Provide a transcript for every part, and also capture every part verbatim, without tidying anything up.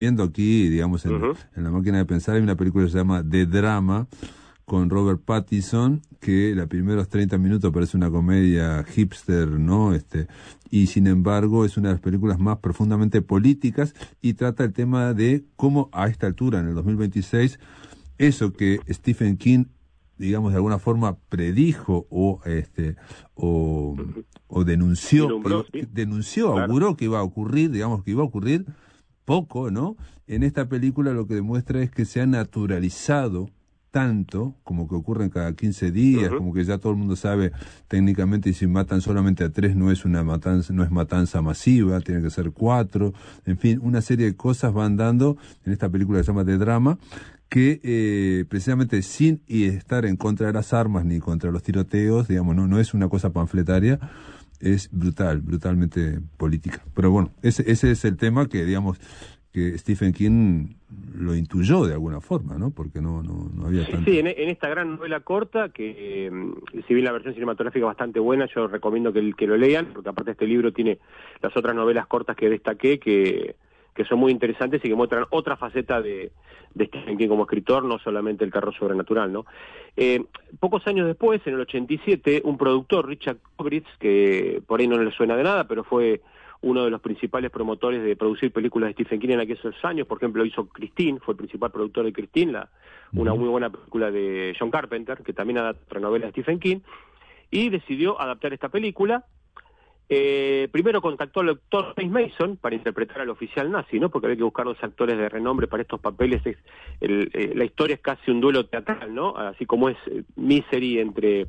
viendo aquí, digamos, en, uh-huh. en la máquina de pensar, hay una película que se llama The Drama, con Robert Pattinson, que los primeros treinta minutos parece una comedia hipster, ¿no? Este, y sin embargo es una de las películas más profundamente políticas y trata el tema de cómo a esta altura, en el dos mil veintiséis, eso que Stephen King, digamos, de alguna forma predijo o este o, o denunció, Ilumbró, que, sí. denunció, Claro. auguró que iba a ocurrir, digamos que iba a ocurrir poco, ¿no? En esta película lo que demuestra es que se ha naturalizado tanto, como que ocurren cada quince días, uh-huh. como que ya todo el mundo sabe técnicamente, y si matan solamente a tres no es una matanza, no es matanza masiva, tiene que ser cuatro, en fin, una serie de cosas van dando en esta película que se llama The Drama, que eh, precisamente sin y estar en contra de las armas ni contra los tiroteos, digamos, no, no es una cosa panfletaria, es brutal, brutalmente política. Pero bueno, ese, ese es el tema que, digamos, que Stephen King lo intuyó de alguna forma, ¿no? Porque no no, no había tanto... Sí, en, en esta gran novela corta, que eh, si bien la versión cinematográfica es bastante buena, yo recomiendo que, que lo lean, porque aparte este libro tiene las otras novelas cortas que destaqué, que, que son muy interesantes y que muestran otra faceta de, de Stephen King como escritor, no solamente el terror sobrenatural, ¿no? Eh, pocos años después, en el ochenta y siete, un productor, Richard Cobritz, que por ahí no le suena de nada, pero fue uno de los principales promotores de producir películas de Stephen King en aquellos años. Por ejemplo, hizo Christine, fue el principal productor de Christine, la, uh-huh. una muy buena película de John Carpenter, que también adapta otra novela de Stephen King, y decidió adaptar esta película. Eh, primero contactó al actor James Mason para interpretar al oficial nazi, ¿no? Porque había que buscar dos actores de renombre para estos papeles. Es, el, eh, la historia es casi un duelo teatral, ¿no? Así como es eh, Misery entre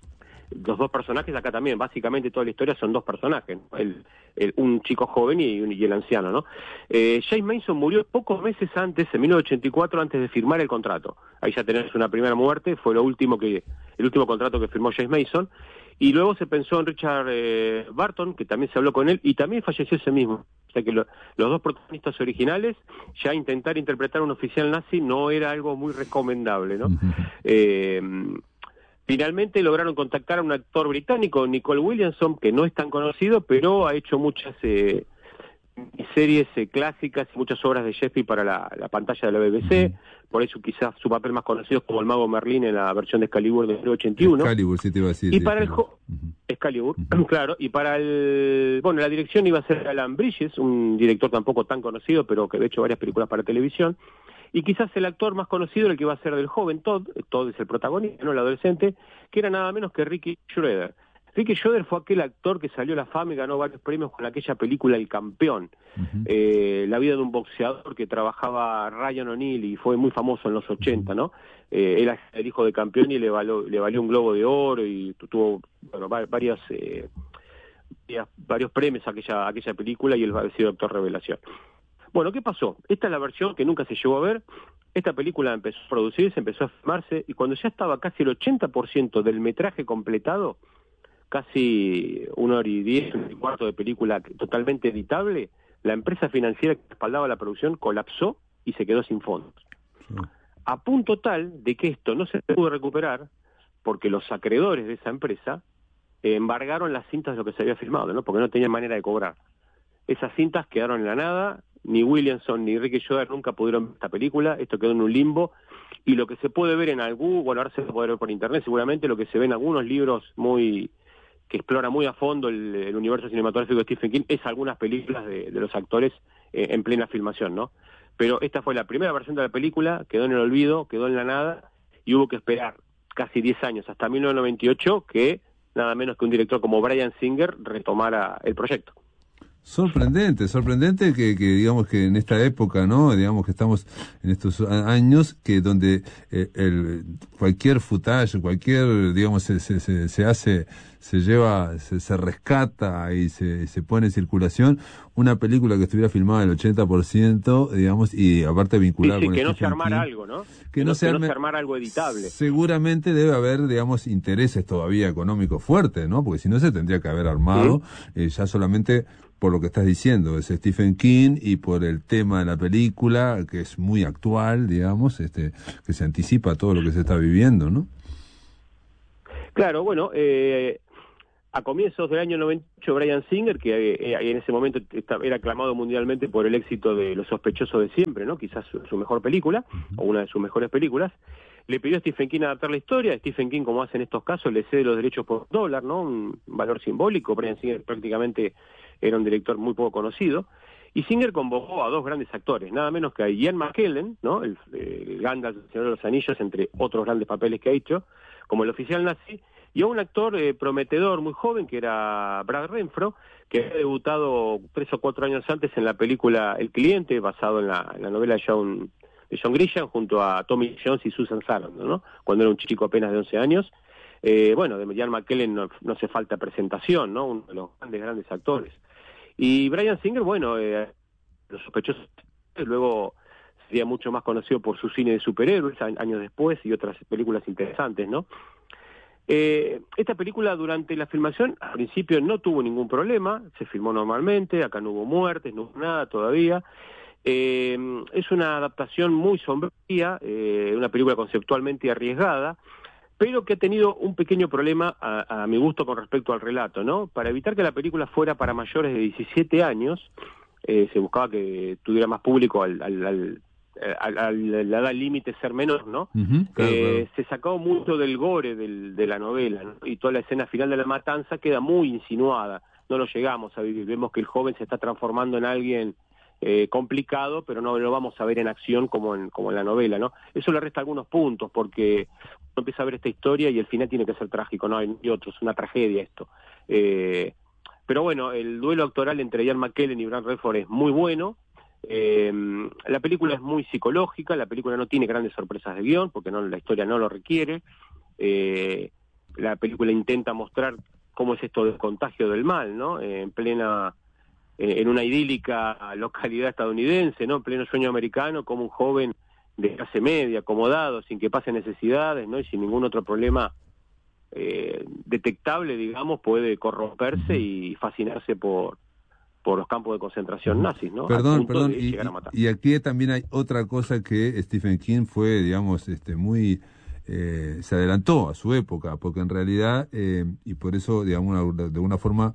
los dos personajes, acá también, básicamente toda la historia son dos personajes, ¿no? el, el, un chico joven y, y el anciano, ¿no? Eh, James Mason murió pocos meses antes, en mil novecientos ochenta y cuatro, antes de firmar el contrato. Ahí ya tenés una primera muerte, fue lo último que, el último contrato que firmó James Mason, y luego se pensó en Richard eh, Barton, que también se habló con él, y también falleció ese mismo. O sea que lo, los dos protagonistas originales, ya intentar interpretar a un oficial nazi no era algo muy recomendable, ¿no? eh, Finalmente lograron contactar a un actor británico, Nicole Williamson, que no es tan conocido, pero ha hecho muchas eh, series eh, clásicas y muchas obras de Shakespeare para la, la pantalla de la B B C. Uh-huh. Por eso quizás su papel más conocido es como el mago Merlín en la versión de Excalibur de mil novecientos ochenta y uno. Excalibur, sí te iba a decir. Y sí, para el... jo- uh-huh. Excalibur, uh-huh. claro. Y para el... Bueno, la dirección iba a ser Alan Bridges, un director tampoco tan conocido, pero que ha hecho varias películas para televisión. Y quizás el actor más conocido, el que iba a ser del joven Todd, Todd es el protagonista, no el adolescente, que era nada menos que Ricky Schroeder. Ricky Schroeder fue aquel actor que salió a la fama y ganó varios premios con aquella película El Campeón, uh-huh. eh, la vida de un boxeador que trabajaba Ryan O'Neal y fue muy famoso en los ochenta, ¿no? Eh, él es el hijo de Campeón y le valió, le valió un Globo de Oro y tuvo bueno, varias, eh, varios premios a aquella, a aquella película y él ha sido actor revelación. Bueno, ¿qué pasó? Esta es la versión que nunca se llegó a ver. Esta película empezó a producirse, empezó a filmarse, y cuando ya estaba casi el ochenta por ciento del metraje completado, casi una hora y diez, un cuarto de película totalmente editable, la empresa financiera que respaldaba la producción colapsó y se quedó sin fondos. Sí. A punto tal de que esto no se pudo recuperar porque los acreedores de esa empresa eh, embargaron las cintas de lo que se había filmado, ¿no? Porque no tenían manera de cobrar. Esas cintas quedaron en la nada, ni Williamson ni Ricky Schroeder nunca pudieron ver esta película, esto quedó en un limbo, y lo que se puede ver en algún, bueno, ahora se puede ver por internet seguramente, lo que se ve en algunos libros muy que explora muy a fondo el, el universo cinematográfico de Stephen King, es algunas películas de, de los actores eh, en plena filmación, ¿no? Pero esta fue la primera versión de la película, quedó en el olvido, quedó en la nada, y hubo que esperar casi diez años, hasta mil novecientos noventa y ocho, que nada menos que un director como Bryan Singer retomara el proyecto. Sorprendente, sorprendente que, que digamos que en esta época, ¿no? Digamos que estamos en estos años que donde eh, el cualquier footage, cualquier, digamos, se, se, se, se hace, se lleva, se, se rescata y se, se pone en circulación una película que estuviera filmada el ochenta por ciento, digamos, y aparte vinculada sí, sí, con que Stephen no se armara King, algo, ¿no? Que, que no, no se, que arme, no se armara algo editable. Seguramente debe haber, digamos, intereses todavía económicos fuertes, ¿no? Porque si no se tendría que haber armado, ¿sí? eh, ya solamente por lo que estás diciendo, es Stephen King, y por el tema de la película, que es muy actual, digamos, este, que se anticipa a todo lo que se está viviendo, ¿no? Claro, bueno, eh, A comienzos del año noventa y ocho, Bryan Singer, que eh, en ese momento era aclamado mundialmente por el éxito de Los sospechosos de siempre, ¿no? Quizás su, su mejor película, o una de sus mejores películas, le pidió a Stephen King adaptar la historia. Stephen King, como hace en estos casos, le cede los derechos por dólar, ¿no? Un valor simbólico. Bryan Singer prácticamente era un director muy poco conocido. Y Singer convocó a dos grandes actores, nada menos que a Ian McKellen, ¿no? El, el Gandalf, el Señor de los Anillos, entre otros grandes papeles que ha hecho, como el oficial nazi, y a un actor eh, prometedor, muy joven, que era Brad Renfro, que había debutado tres o cuatro años antes en la película El Cliente, basado en la, en la novela de John, de John Grisham, junto a Tommy Jones y Susan Sarandon, ¿no? Cuando era un chico apenas de once años. Eh, bueno, de Ian McKellen no, no hace falta presentación, ¿no? Uno de los grandes, grandes actores. Y Bryan Singer, bueno, eh, Los sospechosos, luego sería mucho más conocido por su cine de superhéroes, años después, y otras películas interesantes, ¿no? Eh, esta película durante la filmación al principio no tuvo ningún problema, se filmó normalmente, acá no hubo muertes, no hubo nada todavía. Eh, es una adaptación muy sombría, eh, una película conceptualmente arriesgada, pero que ha tenido un pequeño problema a, a mi gusto con respecto al relato, ¿no? Para evitar que la película fuera para mayores de diecisiete años, eh, se buscaba que tuviera más público al... al, al A, a, a la edad límite ser menor, ¿no? Uh-huh, claro, eh, claro. Se sacó mucho del gore del, de la novela, ¿no? Y toda la escena final de la matanza queda muy insinuada, no lo llegamos a vivir, vemos que el joven se está transformando en alguien eh, complicado, pero no lo vamos a ver en acción como en, como en la novela, ¿no? Eso le resta algunos puntos, porque uno empieza a ver esta historia y el final tiene que ser trágico, no hay otro, es una tragedia esto. Eh, pero bueno, el duelo actoral entre Ian McKellen y Brad Renfro es muy bueno. Eh, la película es muy psicológica, la película no tiene grandes sorpresas de guión, porque no, la historia no lo requiere. Eh, la película intenta mostrar cómo es esto del contagio del mal, ¿no? Eh, en plena, eh, en una idílica localidad estadounidense, ¿no? En pleno sueño americano, como un joven de clase media, acomodado, sin que pase necesidades, ¿no? Y sin ningún otro problema eh, detectable, digamos, puede corromperse y fascinarse por por los campos de concentración nazis, ¿no? Perdón, perdón, y, y aquí también hay otra cosa que Stephen King fue, digamos, este muy, eh, se adelantó a su época, porque en realidad, eh, y por eso, digamos, de alguna forma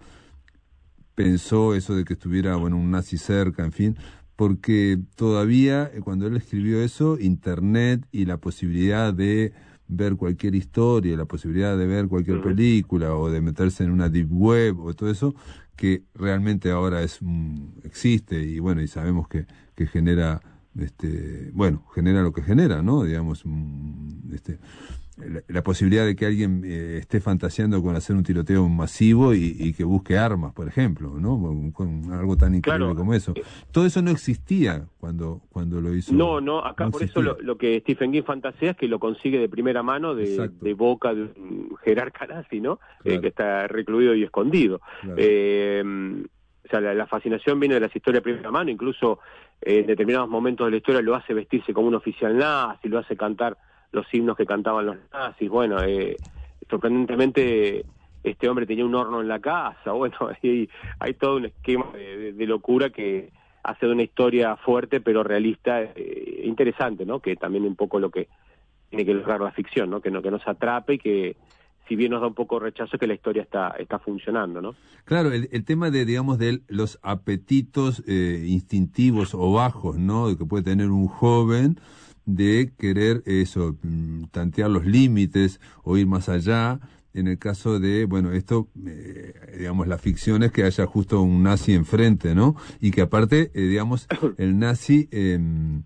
pensó eso de que estuviera, bueno, un nazi cerca, en fin, porque todavía, eh, cuando él escribió eso, Internet y la posibilidad de ver cualquier historia, la posibilidad de ver cualquier película o de meterse en una deep web o todo eso, que realmente ahora es um, existe y bueno, y sabemos que, que genera, este bueno, genera lo que genera, ¿no? Digamos, um, este la, la posibilidad de que alguien eh, esté fantaseando con hacer un tiroteo masivo y, y que busque armas, por ejemplo, ¿no? Con, con algo tan increíble claro, como eso. Todo eso no existía cuando cuando lo hizo. No, no, acá no por eso lo, lo que Stephen King fantasea es que lo consigue de primera mano de, de boca de un jerarca nazi, ¿no? Claro. Eh, que está recluido y escondido. Claro. Eh, o sea, la, la fascinación viene de las historias de primera mano, incluso eh, en determinados momentos de la historia lo hace vestirse como un oficial nazi, lo hace cantar los himnos que cantaban los nazis. Bueno, eh, sorprendentemente este hombre tenía un horno en la casa, bueno, hay, hay todo un esquema de, de, de locura que hace de una historia fuerte pero realista, eh, interesante, ¿no? Que también un poco lo que tiene que lograr la ficción, ¿no? Que no que nos atrape y que si bien nos da un poco de rechazo, que la historia está está funcionando, ¿no? Claro, el, el tema de, digamos, de los apetitos eh, instintivos o bajos, ¿no? Que puede tener un joven de querer eso, tantear los límites o ir más allá. En el caso de, bueno, esto, eh, digamos, la ficción es que haya justo un nazi enfrente, ¿no? Y que aparte, eh, digamos, el nazi eh,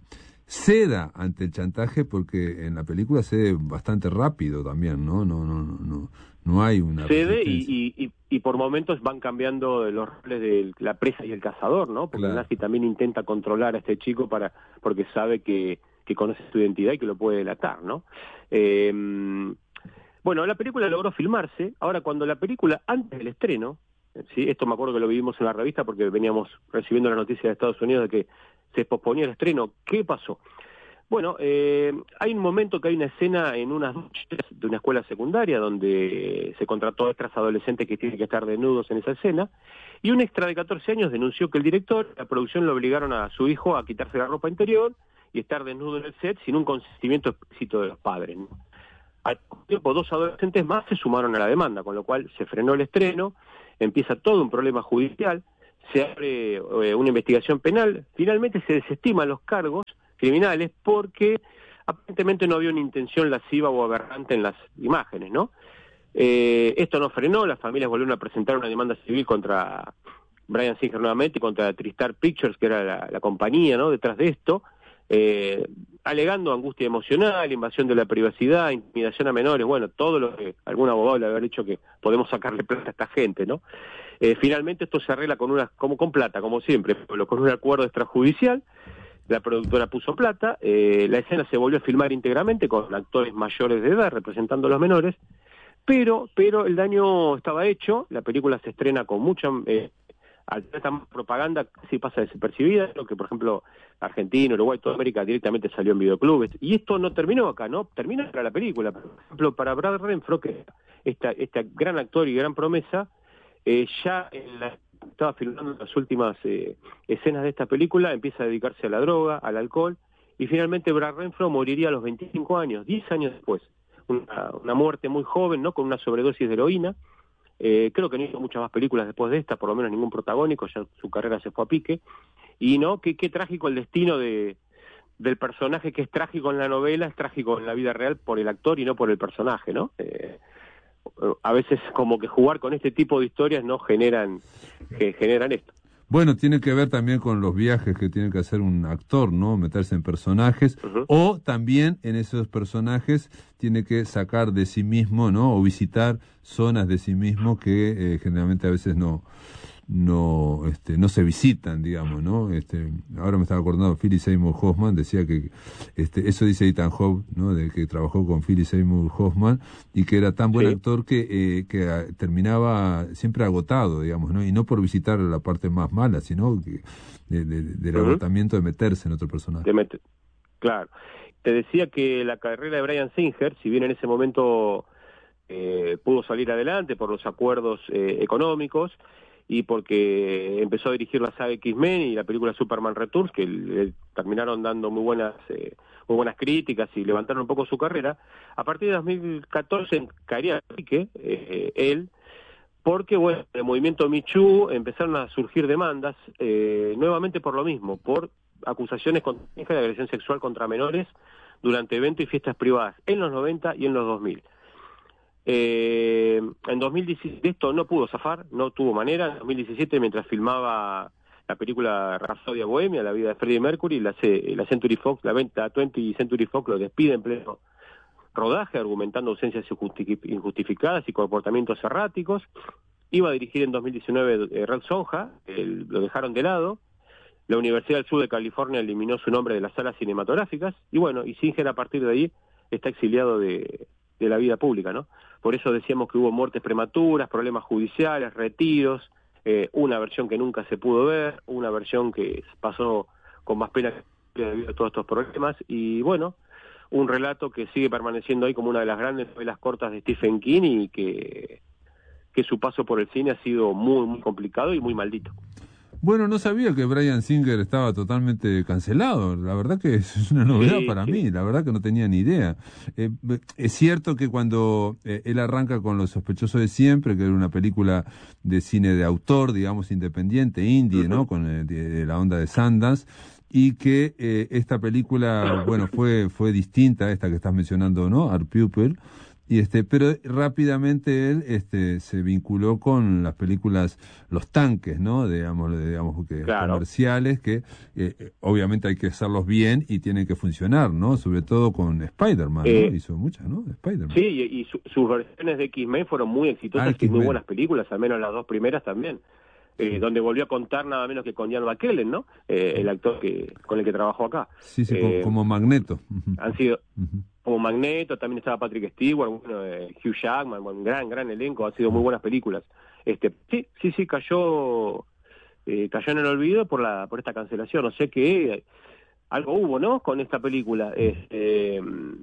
ceda ante el chantaje, porque en la película cede bastante rápido también, ¿no? No, no, no, no, no hay una cede y, y, y por momentos van cambiando los roles de la presa y el cazador, ¿no? Porque claro. El nazi también intenta controlar a este chico para porque sabe que, que conoce su identidad y que lo puede delatar, ¿no? Eh, Bueno, la película logró filmarse. Ahora, cuando la película, antes del estreno, ¿sí? Esto me acuerdo que lo vivimos en la revista porque veníamos recibiendo la noticia de Estados Unidos de que se posponía el estreno. ¿Qué pasó? Bueno, eh, hay un momento que hay una escena en unas duchas de una escuela secundaria donde se contrató extras adolescentes que tienen que estar desnudos en esa escena, y un extra de catorce años denunció que el director, la producción, le obligaron a su hijo a quitarse la ropa interior y estar desnudo en el set sin un consentimiento explícito de los padres, ¿no? Al tiempo, dos adolescentes más se sumaron a la demanda, con lo cual se frenó el estreno, empieza todo un problema judicial, se abre eh, una investigación penal, finalmente se desestiman los cargos criminales porque aparentemente no había una intención lasciva o aberrante en las imágenes, ¿no? Eh, esto no frenó, las familias volvieron a presentar una demanda civil contra Bryan Singer nuevamente y contra Tristar Pictures, que era la, la compañía, ¿no?, detrás de esto, eh, alegando angustia emocional, invasión de la privacidad, intimidación a menores, bueno, todo lo que algún abogado le haber dicho que podemos sacarle plata a esta gente, ¿no? Eh, finalmente esto se arregla con una, como con plata, como siempre, con un acuerdo extrajudicial. La productora puso plata, eh, la escena se volvió a filmar íntegramente con actores mayores de edad representando a los menores, pero pero el daño estaba hecho, la película se estrena con mucha eh, alta propaganda, casi pasa desapercibida, lo que por ejemplo Argentina, Uruguay, toda América directamente salió en videoclubes, y esto no terminó acá, ¿no? Termina para la película, por ejemplo, para Brad Renfro, que esta, este gran actor y gran promesa, eh, ya en la estaba filmando las últimas eh, escenas de esta película, empieza a dedicarse a la droga, al alcohol, y finalmente Brad Renfro moriría a los veinticinco años, diez años después. Una, una muerte muy joven, ¿no?, con una sobredosis de heroína. Eh, creo que no hizo muchas más películas después de esta, por lo menos ningún protagónico, ya su carrera se fue a pique. Y no, qué, qué trágico el destino de, del personaje, que es trágico en la novela, es trágico en la vida real por el actor y no por el personaje, ¿no? Eh, a veces como que jugar con este tipo de historias no generan, que generan esto. Bueno, tiene que ver también con los viajes que tiene que hacer un actor, ¿no? Meterse en personajes, uh-huh. O también en esos personajes tiene que sacar de sí mismo, ¿no? O visitar zonas de sí mismo que eh, generalmente a veces no no este no se visitan, digamos, ¿no? Este, ahora me estaba acordando, Philip Seymour Hoffman decía que este eso dice Ethan Hawke, ¿no?, de que trabajó con Philip Seymour Hoffman y que era tan buen sí. actor que eh, que a, terminaba siempre agotado, digamos, ¿no? Y no por visitar la parte más mala, sino que de, de, del uh-huh. agotamiento de meterse en otro personaje. De meter. Claro. Te decía que la carrera de Bryan Singer, si bien en ese momento eh, pudo salir adelante por los acuerdos eh, económicos, y porque empezó a dirigir la saga X-Men y la película Superman Returns, que le terminaron dando muy buenas eh, muy buenas críticas y levantaron un poco su carrera, a partir de dos mil catorce caería a pique eh, él, porque bueno, el movimiento Me Too empezaron a surgir demandas, eh, nuevamente por lo mismo, por acusaciones de agresión sexual contra menores durante eventos y fiestas privadas, en los noventa y en los dos mil. Eh, en dos mil diecisiete esto no pudo zafar, no tuvo manera. En dos mil diecisiete, mientras filmaba la película Rhapsodia Bohemia, la vida de Freddie Mercury, la, la Century Fox, la venta veinte Century Fox lo despide en pleno rodaje, argumentando ausencias injustificadas y comportamientos erráticos. Iba a dirigir en dos mil diecinueve eh, Red Sonja, el, lo dejaron de lado. La Universidad del Sur de California eliminó su nombre de las salas cinematográficas, y bueno, y Singer a partir de ahí está exiliado de, de la vida pública, ¿no? Por eso decíamos que hubo muertes prematuras, problemas judiciales, retiros, eh, una versión que nunca se pudo ver, una versión que pasó con más pena debido a todos estos problemas, y bueno, un relato que sigue permaneciendo ahí como una de las grandes novelas cortas de Stephen King, y que, que su paso por el cine ha sido muy, muy complicado y muy maldito. Bueno, no sabía que Bryan Singer estaba totalmente cancelado. La verdad que es una novedad sí, para sí. mí. La verdad que no tenía ni idea. Eh, es cierto que cuando eh, él arranca con Los sospechosos de siempre, que era una película de cine de autor, digamos, independiente, indie, uh-huh. ¿no? Con eh, de, de la onda de Sundance, y que eh, esta película, bueno, fue fue distinta a esta que estás mencionando, ¿no? Art Pupil. Y este, pero rápidamente él este se vinculó con las películas Los Tanques, ¿no? Digamos, digamos que claro. comerciales que eh, obviamente hay que hacerlos bien y tienen que funcionar, ¿no? Sobre todo con Spider-Man, eh, ¿no? Hizo muchas, ¿no? Spider-Man. Sí, y, y su, sus versiones de X-Men fueron muy exitosas ah, y muy buenas películas, al menos las dos primeras también. Eh, sí. Donde volvió a contar nada menos que con Ian McKellen, ¿no? Eh, el actor que con el que trabajó acá. Sí, sí, eh, como Magneto. Han sido uh-huh. como Magneto, también estaba Patrick Stewart, bueno, eh, Hugh Jackman, un gran, gran elenco, han sido muy buenas películas. Este, sí, sí, sí, cayó, eh, cayó en el olvido por la, por esta cancelación. No sé qué, eh, algo hubo, ¿no? Con esta película. Este,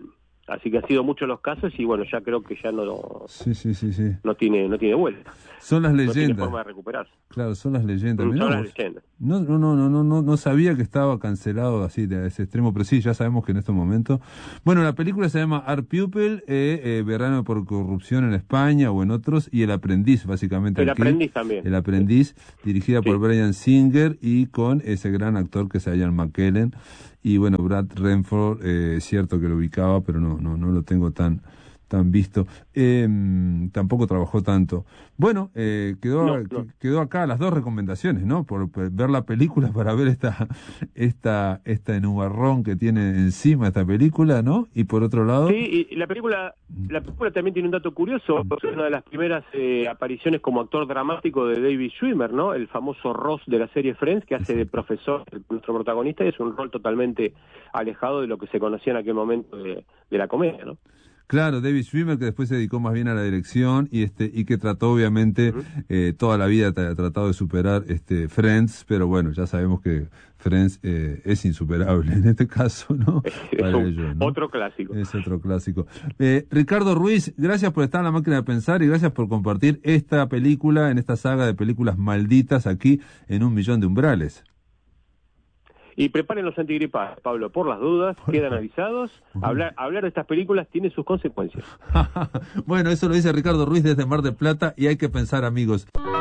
así que ha sido muchos los casos y bueno, ya creo que ya no, sí, sí, sí, sí. no tiene, no tiene vuelta. Son las leyendas. No tiene forma de recuperarse. Claro, son las leyendas. Son las leyendas. No, no, no, no, no, no sabía que estaba cancelado así de ese extremo, pero sí, ya sabemos que en este momento. Bueno, la película se llama Art Pupil, eh, eh, Verano por corrupción en España o en otros, y El aprendiz, básicamente. El aquí, aprendiz también. El aprendiz, sí. Dirigida sí. por Bryan Singer y con ese gran actor que es Ian McKellen. Y bueno, Brad Renfro, eh, es cierto que lo ubicaba, pero no, no, no lo tengo tan... tan visto, eh, tampoco trabajó tanto. Bueno, eh, quedó no, no. quedó acá las dos recomendaciones, ¿no? Por, por ver la película para ver esta esta esta nubarrón que tiene encima esta película, ¿no? Y por otro lado, sí, y la película la película también tiene un dato curioso, es una de las primeras eh, apariciones como actor dramático de David Schwimmer, ¿no? El famoso Ross de la serie Friends, que hace de profesor, nuestro protagonista, y es un rol totalmente alejado de lo que se conocía en aquel momento de, de la comedia, ¿no? Claro, David Schwimmer, que después se dedicó más bien a la dirección y este y que trató obviamente uh-huh. eh, toda la vida ha tratado de superar este Friends, pero bueno, ya sabemos que Friends eh, es insuperable en este caso, ¿no? Es Para un, ellos, ¿no? Otro clásico. Es otro clásico. Eh, Ricardo Ruiz, gracias por estar en La Máquina de Pensar y gracias por compartir esta película en esta saga de películas malditas aquí en Un Millón de Umbrales. Y preparen los antigripales, Pablo, por las dudas, quedan avisados. Hablar, hablar de estas películas tiene sus consecuencias. Bueno, eso lo dice Ricardo Ruiz desde Mar del Plata y hay que pensar, amigos.